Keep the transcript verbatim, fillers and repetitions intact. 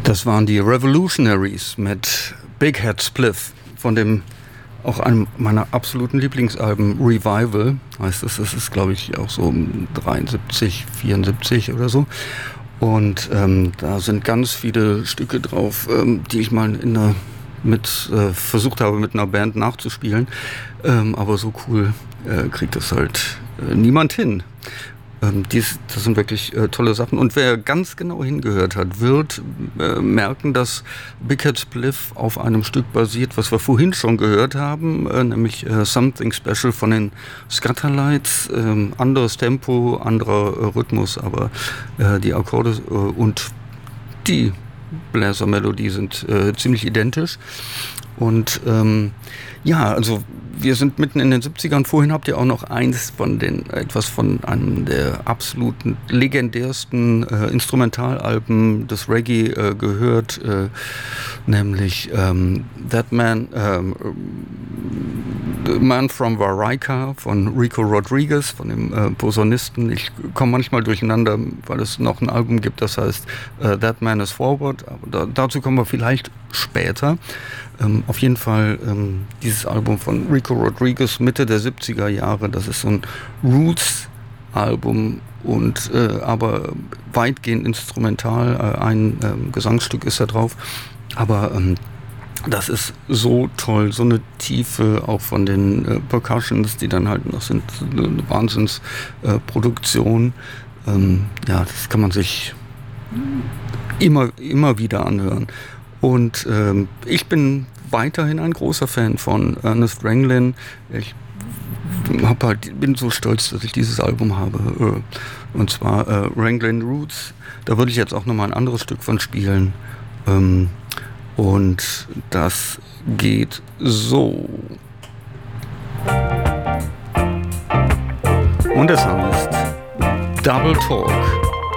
Das waren die Revolutionaries mit Big Head Spliff, von dem auch einem meiner absoluten Lieblingsalben, Revival, heißt es. Das ist, glaube ich, auch so dreiundsiebzig, vierundsiebzig oder so. Und ähm, da sind ganz viele Stücke drauf, ähm, die ich mal in einer, mit, äh, versucht habe, mit einer Band nachzuspielen. Ähm, aber so cool äh, kriegt das halt äh, niemand hin. Ähm, dies, das sind wirklich äh, tolle Sachen. Und wer ganz genau hingehört hat, wird äh, merken, dass Big Head Spliff auf einem Stück basiert, was wir vorhin schon gehört haben, äh, nämlich äh, Something Special von den Scatterlights. Äh, anderes Tempo, anderer äh, Rhythmus, aber äh, die Akkorde äh, und die Bläsermelodie sind äh, ziemlich identisch. Und ähm, ja, also wir sind mitten in den siebzigern. Vorhin habt ihr auch noch eins von den, etwas von einem der absoluten legendärsten äh, Instrumentalalben des Reggae äh, gehört, äh, nämlich ähm, That Man, ähm, The Man from Wairika von Rico Rodriguez, von dem äh, Posaunisten. Ich komme manchmal durcheinander, weil es noch ein Album gibt, das heißt äh, That Man is Forward, aber da, dazu kommen wir vielleicht später. Ähm, auf jeden Fall ähm, dieses Album von Rico Rodriguez Mitte der siebziger Jahre, das ist so ein Roots-Album und äh, aber weitgehend instrumental, äh, ein ähm, Gesangsstück ist da drauf, aber ähm, das ist so toll, so eine Tiefe auch von den äh, Percussions, die dann halt noch sind, eine Wahnsinnsproduktion. Äh, ähm, ja, das kann man sich immer, immer wieder anhören. Und ähm, ich bin weiterhin ein großer Fan von Ernest Ranglin. Ich hab halt, bin so stolz, dass ich dieses Album habe. Äh, und zwar äh, Ranglin Roots. Da würde ich jetzt auch nochmal ein anderes Stück von spielen. Ähm, und das geht so. Und es heißt Double Talk.